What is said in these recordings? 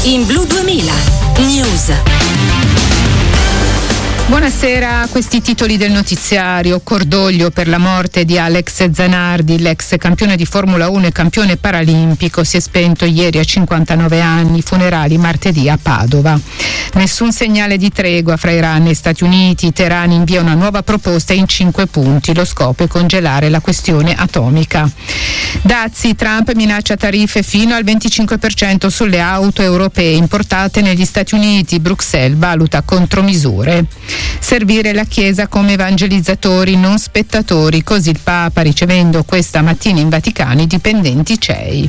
In Blu 2000 News. Buonasera, questi titoli del notiziario. Cordoglio per la morte di Alex Zanardi, l'ex campione di Formula 1 e campione paralimpico, si è spento ieri a 59 anni, funerali martedì a Padova. Nessun segnale di tregua fra Iran e Stati Uniti. Teheran invia una nuova proposta in 5 punti, lo scopo è congelare la questione atomica. Dazi, Trump minaccia tariffe fino al 25% sulle auto europee importate negli Stati Uniti, Bruxelles valuta contromisure. Servire la Chiesa come evangelizzatori, non spettatori, così il Papa, ricevendo questa mattina in Vaticano i dipendenti CEI.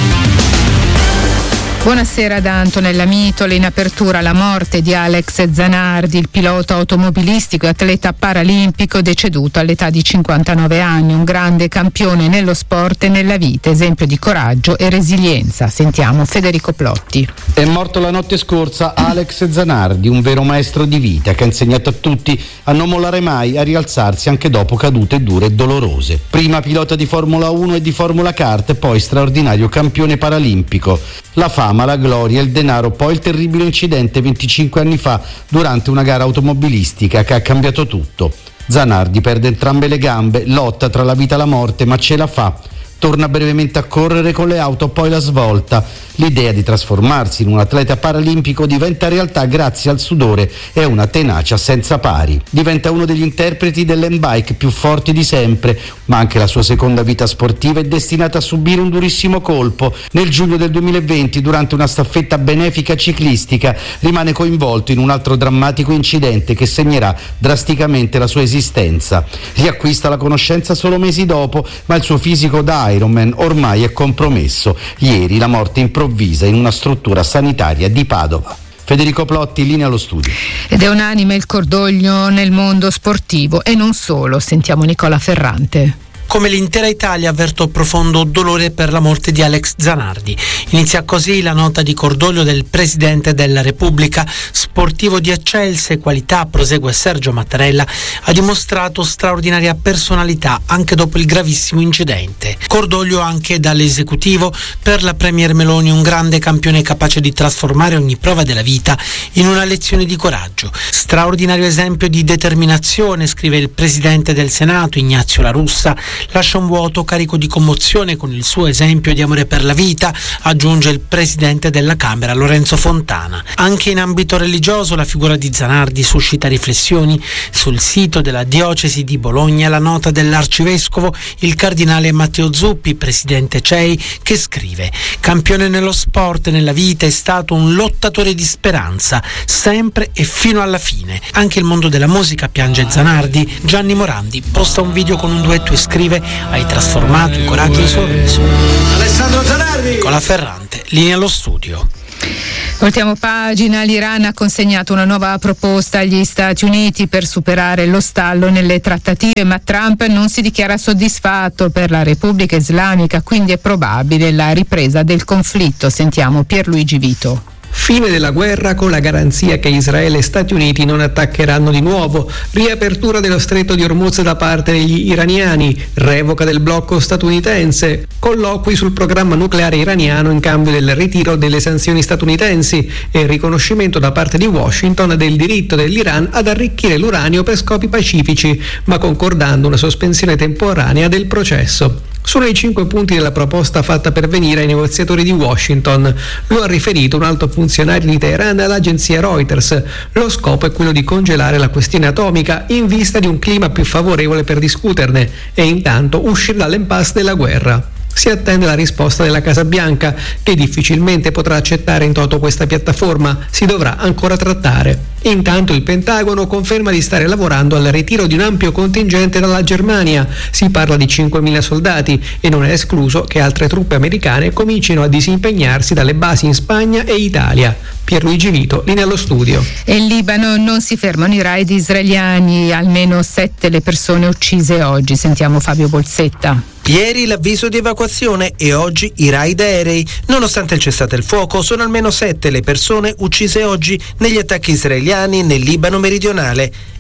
Buonasera da Antonella Mitole. In apertura la morte di Alex Zanardi, il pilota automobilistico e atleta paralimpico deceduto all'età di 59 anni, un grande campione nello sport e nella vita, esempio di coraggio e resilienza. Sentiamo Federico Plotti. È morto la notte scorsa Alex Zanardi, un vero maestro di vita che ha insegnato a tutti a non mollare mai, a rialzarsi anche dopo cadute dure e dolorose. Prima pilota di Formula 1 e di Formula Kart e poi straordinario campione paralimpico. La fama, la gloria, il denaro, poi il terribile incidente 25 anni fa durante una gara automobilistica che ha cambiato tutto. Zanardi perde entrambe le gambe, lotta tra la vita e la morte, ma ce la fa. Torna brevemente a correre con le auto, poi la svolta. L'idea di trasformarsi in un atleta paralimpico diventa realtà grazie al sudore e a una tenacia senza pari. Diventa uno degli interpreti dell'handbike più forti di sempre, ma anche la sua seconda vita sportiva è destinata a subire un durissimo colpo. Nel giugno del 2020, durante una staffetta benefica ciclistica, rimane coinvolto in un altro drammatico incidente che segnerà drasticamente la sua esistenza. Riacquista la conoscenza solo mesi dopo, ma il suo fisico da Ironman ormai è compromesso. Ieri la morte improvvisa in una struttura sanitaria di Padova. Federico Plotti, in linea allo studio. Ed è unanime il cordoglio nel mondo sportivo e non solo. Sentiamo Nicola Ferrante. Come l'intera Italia avverto profondo dolore per la morte di Alex Zanardi. Inizia così la nota di cordoglio del Presidente della Repubblica. Sportivo di eccelse qualità, prosegue Sergio Mattarella, ha dimostrato straordinaria personalità anche dopo il gravissimo incidente. Cordoglio anche dall'esecutivo per la Premier Meloni, un grande campione capace di trasformare ogni prova della vita in una lezione di coraggio. Straordinario esempio di determinazione, scrive il Presidente del Senato Ignazio La Russa. Lascia un vuoto carico di commozione con il suo esempio di amore per la vita, aggiunge il Presidente della Camera Lorenzo Fontana. Anche in ambito religioso la figura di Zanardi suscita riflessioni. Sul sito della Diocesi di Bologna la nota dell'Arcivescovo, il Cardinale Matteo Zuppi, Presidente CEI, che scrive: campione nello sport e nella vita, è stato un lottatore di speranza, sempre e fino alla fine. Anche il mondo della musica piange Zanardi. Gianni Morandi posta un video con un duetto e scrive: hai trasformato il coraggio in sorriso. Alessandro Zanardi. Nicola Ferrante, linea allo studio. Voltiamo pagina. L'Iran ha consegnato una nuova proposta agli Stati Uniti per superare lo stallo nelle trattative, ma Trump non si dichiara soddisfatto. Per la Repubblica Islamica quindi è probabile la ripresa del conflitto. Sentiamo Pierluigi Vito. Fine della guerra con la garanzia che Israele e Stati Uniti non attaccheranno di nuovo, riapertura dello stretto di Hormuz da parte degli iraniani, revoca del blocco statunitense, colloqui sul programma nucleare iraniano in cambio del ritiro delle sanzioni statunitensi e riconoscimento da parte di Washington del diritto dell'Iran ad arricchire l'uranio per scopi pacifici, ma concordando una sospensione temporanea del processo. Sono i 5 punti della proposta fatta pervenire ai negoziatori di Washington. Lo ha riferito un alto funzionario di Teheran all'agenzia Reuters. Lo scopo è quello di congelare la questione atomica in vista di un clima più favorevole per discuterne e intanto uscire dall'impasse della guerra. Si attende la risposta della Casa Bianca, che difficilmente potrà accettare in toto questa piattaforma. Si dovrà ancora trattare. Intanto il Pentagono conferma di stare lavorando al ritiro di un ampio contingente dalla Germania. Si parla di 5.000 soldati e non è escluso che altre truppe americane comincino a disimpegnarsi dalle basi in Spagna e Italia. Pierluigi Vito, linea allo studio. E in Libano non si fermano i raid israeliani, almeno 7 le persone uccise oggi. Sentiamo Fabio Bolsetta. Ieri l'avviso di evacuazione e oggi i raid aerei. Nonostante il cessate il fuoco, sono almeno 7 le persone uccise oggi negli attacchi israeliani nel Libano meridionale.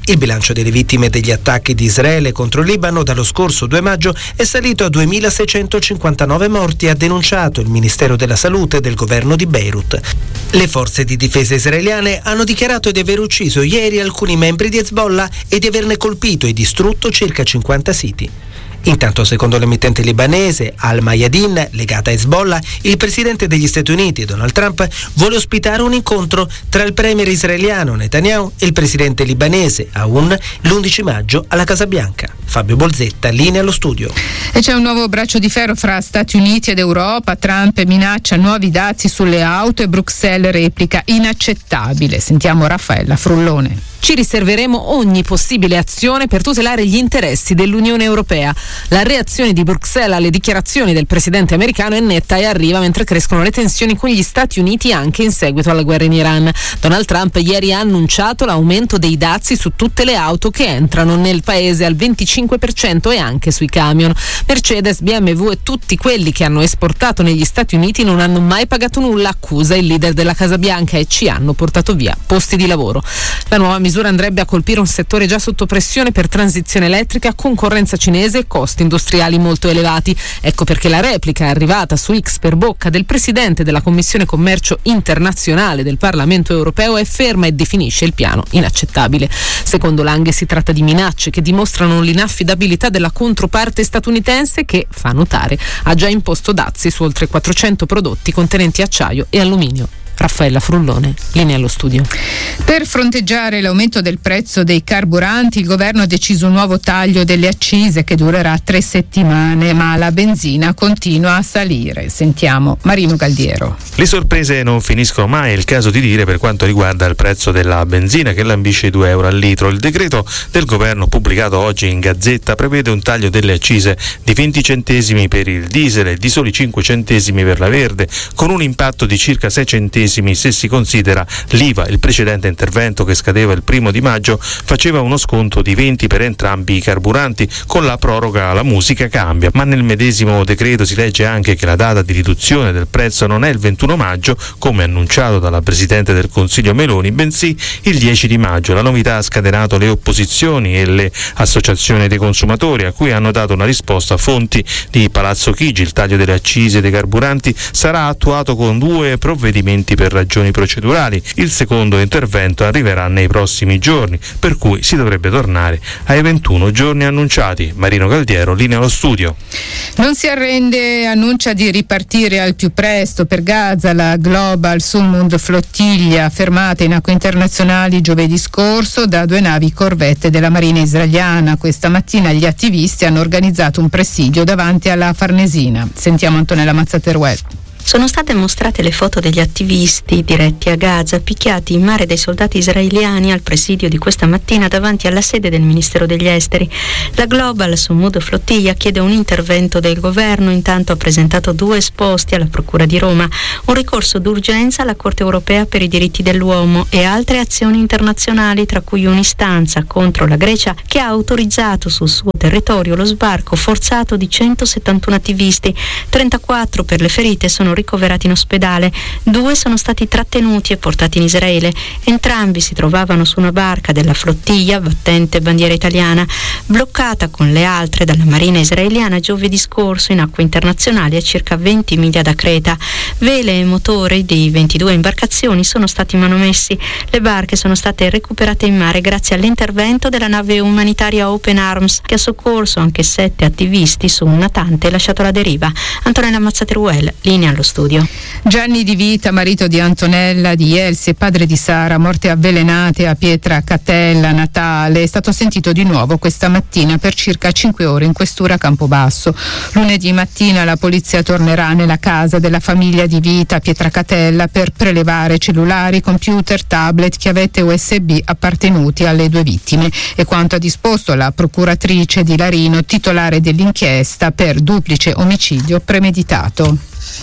Il bilancio delle vittime degli attacchi di Israele contro il Libano dallo scorso 2 maggio è salito a 2.659 morti, ha denunciato il Ministero della Salute del governo di Beirut. Le forze di difesa israeliane hanno dichiarato di aver ucciso ieri alcuni membri di Hezbollah e di averne colpito e distrutto circa 50 siti. Intanto, secondo l'emittente libanese Al Mayadeen, legata a Hezbollah, il presidente degli Stati Uniti, Donald Trump, vuole ospitare un incontro tra il premier israeliano Netanyahu e il presidente libanese Aoun l'11 maggio alla Casa Bianca. Fabio Bolzetta, linea allo studio. E c'è un nuovo braccio di ferro fra Stati Uniti ed Europa. Trump minaccia nuovi dazi sulle auto e Bruxelles replica: inaccettabile. Sentiamo Raffaella Frullone. Ci riserveremo ogni possibile azione per tutelare gli interessi dell'Unione Europea. La reazione di Bruxelles alle dichiarazioni del presidente americano è netta e arriva mentre crescono le tensioni con gli Stati Uniti anche in seguito alla guerra in Iran. Donald Trump ieri ha annunciato l'aumento dei dazi su tutte le auto che entrano nel paese al 25% e anche sui camion. Mercedes, BMW e tutti quelli che hanno esportato negli Stati Uniti non hanno mai pagato nulla, accusa il leader della Casa Bianca, e ci hanno portato via posti di lavoro. La nuova misura andrebbe a colpire un settore già sotto pressione per transizione elettrica, concorrenza cinese e costi industriali molto elevati. Ecco perché la replica è arrivata su X per bocca del presidente della Commissione Commercio Internazionale del Parlamento Europeo è ferma e definisce il piano inaccettabile. Secondo Lange si tratta di minacce che dimostrano l'inaffidabilità della controparte statunitense che, fa notare, ha già imposto dazi su oltre 400 prodotti contenenti acciaio e alluminio. Raffaella Frullone, linea allo studio. Per fronteggiare l'aumento del prezzo dei carburanti, il governo ha deciso un nuovo taglio delle accise che durerà 3 settimane, ma la benzina continua a salire. Sentiamo Marino Galdiero. Le sorprese non finiscono mai, è il caso di dire per quanto riguarda il prezzo della benzina, che lambisce i €2 al litro. Il decreto del governo pubblicato oggi in Gazzetta prevede un taglio delle accise di 20 centesimi per il diesel e di soli 5 centesimi per la verde, con un impatto di circa 6 centesimi se si considera l'IVA. Il precedente intervento, che scadeva il 1 maggio, faceva uno sconto di 20 per entrambi i carburanti. Con la proroga la musica cambia, ma nel medesimo decreto si legge anche che la data di riduzione del prezzo non è il 21 maggio, come annunciato dalla Presidente del Consiglio Meloni, bensì il 10 di maggio. La novità ha scatenato le opposizioni e le associazioni dei consumatori, a cui hanno dato una risposta fonti di Palazzo Chigi. Il taglio delle accise dei carburanti sarà attuato con 2 provvedimenti per ragioni procedurali. Il secondo intervento arriverà nei prossimi giorni, per cui si dovrebbe tornare ai 21 giorni annunciati. Marino Galdiero, linea allo studio. Non si arrende, annuncia di ripartire al più presto per Gaza la Global Summund Flottiglia, fermata in acque internazionali giovedì scorso da 2 navi corvette della Marina israeliana. Questa mattina gli attivisti hanno organizzato un presidio davanti alla Farnesina. Sentiamo Antonella Mazzateruel. Sono state mostrate le foto degli attivisti diretti a Gaza, picchiati in mare dai soldati israeliani al presidio di questa mattina davanti alla sede del Ministero degli Esteri. La Global Summud Flottiglia chiede un intervento del governo, intanto ha presentato 2 esposti alla Procura di Roma, un ricorso d'urgenza alla Corte Europea per i diritti dell'uomo e altre azioni internazionali, tra cui un'istanza contro la Grecia che ha autorizzato sul suo territorio lo sbarco forzato di 171 attivisti. 34 per le ferite sono ricoverati in ospedale, 2 sono stati trattenuti e portati in Israele. Entrambi si trovavano su una barca della flottiglia battente bandiera italiana, bloccata con le altre dalla Marina israeliana giovedì scorso in acque internazionali a circa 20 miglia da Creta. Vele e motori di 22 imbarcazioni sono stati manomessi. Le barche sono state recuperate in mare grazie all'intervento della nave umanitaria Open Arms, che ha soccorso anche 7 attivisti su un natante lasciato alla deriva. Antonella Mazzateruel, linea allo studio. Gianni Di Vita, marito di Antonella, di Elsie e padre di Sara, morte avvelenate a Pietracatella, Natale, è stato sentito di nuovo questa mattina per circa 5 ore in questura a Campobasso. Lunedì mattina la polizia tornerà nella casa della famiglia Di Vita a Pietracatella per prelevare cellulari, computer, tablet, chiavette USB appartenuti alle 2 vittime e quanto ha disposto la procuratrice di Larino, titolare dell'inchiesta per duplice omicidio premeditato.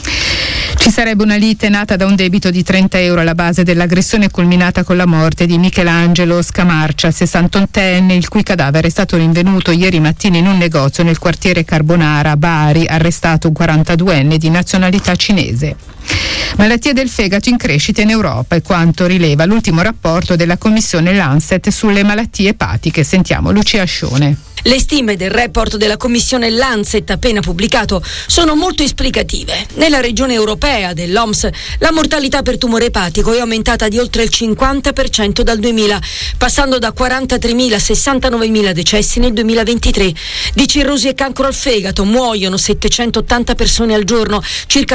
Ci sarebbe una lite nata da un debito di 30 euro alla base dell'aggressione culminata con la morte di Michelangelo Scamarcia, 68enne, il cui cadavere è stato rinvenuto ieri mattina in un negozio nel quartiere Carbonara a Bari, arrestato un 42enne di nazionalità cinese. Malattie del fegato in crescita in Europa è quanto rileva l'ultimo rapporto della commissione Lancet sulle malattie epatiche. Sentiamo Lucia Ascione. Le stime del report della commissione Lancet appena pubblicato sono molto esplicative. Nella regione europea dell'OMS la mortalità per tumore epatico è aumentata di oltre il 50% dal 2000, passando da 43.000 a 69.000 decessi nel 2023. Di cirrosi e cancro al fegato muoiono 780 persone al giorno, circa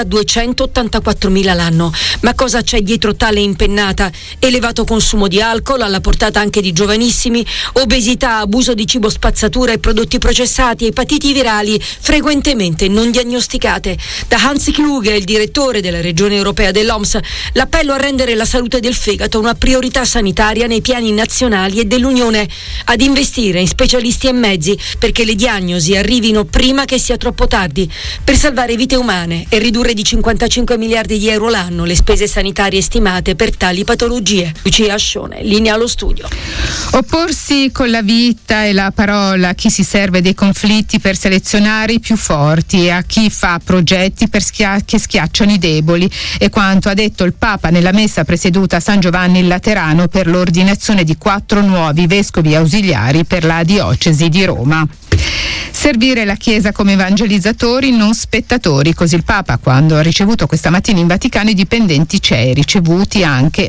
284.000 l'anno. Ma cosa c'è dietro tale impennata? Elevato consumo di alcol alla portata anche di giovanissimi, obesità, abuso di cibo spazzatura e prodotti processati, epatiti virali frequentemente non diagnosticate. Da Hans Kluge, il direttore della regione europea dell'OMS, l'appello a rendere la salute del fegato una priorità sanitaria nei piani nazionali e dell'Unione, ad investire in specialisti e mezzi perché le diagnosi arrivino prima che sia troppo tardi, per salvare vite umane e ridurre di 55 miliardi di euro l'anno le spese sanitarie stimate per tali patologie. Lucia Ascione, linea allo studio. Opporsi con la vita e la parola a chi si serve dei conflitti per selezionare i più forti e a chi fa progetti che schiacciano i deboli, è quanto ha detto il Papa nella messa presieduta a San Giovanni in Laterano per l'ordinazione di 4 nuovi vescovi ausiliari per la diocesi di Roma. Servire la Chiesa come evangelizzatori, non spettatori, così il Papa quando ha ricevuto questa mattina in Vaticano i dipendenti CEI, ricevuta anche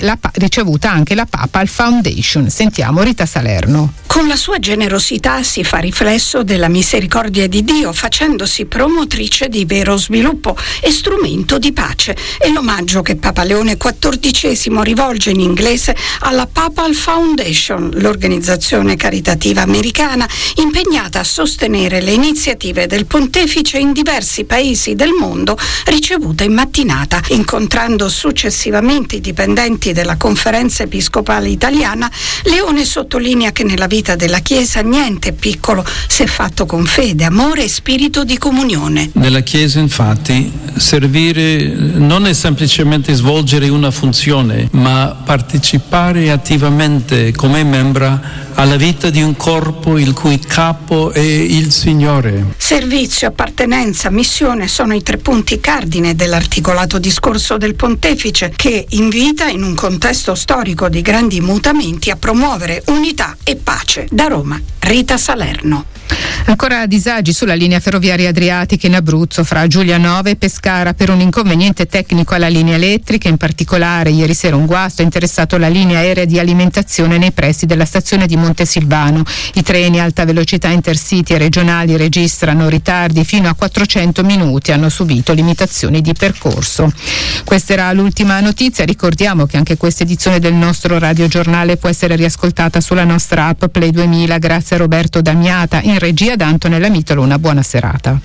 la Papal Foundation. Sentiamo Rita Salerno. Con la sua generosità si fa riflesso della misericordia di Dio, facendosi promotrice di vero sviluppo e strumento di pace. È l'omaggio che Papa Leone XIV rivolge in inglese alla Papal Foundation, l'organizzazione caritativa americana impegnata a sostenere le iniziative del pontefice in diversi paesi del mondo, ricevuta in mattinata. Incontrando successivamente i dipendenti della Conferenza Episcopale Italiana, Leone sottolinea che nella vita della Chiesa niente è piccolo se fatto con fede, amore e spirito di comunione. Nella Chiesa, infatti, servire non è semplicemente svolgere una funzione, ma partecipare attivamente come membra alla vita di un corpo il cui capo è il Signore. Servizio, appartenenza, missione sono i 3 punti cardine dell'articolato discorso del Pontefice, che invita in un contesto storico di grandi mutamenti a promuovere unità e pace. Da Roma, Rita Salerno. Ancora disagi sulla linea ferroviaria adriatica in Abruzzo fra Giulianova e Pescara per un inconveniente tecnico alla linea elettrica. In particolare ieri sera un guasto ha interessato la linea aerea di alimentazione nei pressi della stazione di Montesilvano. I treni alta velocità intercity e regionali registrano ritardi fino a 400 minuti, hanno subito limitazioni di percorso. Questa era l'ultima notizia. Ricordiamo che anche questa edizione del nostro radiogiornale può essere riascoltata sulla nostra app Play 2000. Grazie a Roberto Damiata, in regia da Antonella Mitolo. Una buona serata.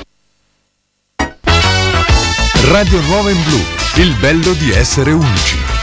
Radio Nuova in Blu, il bello di essere unici.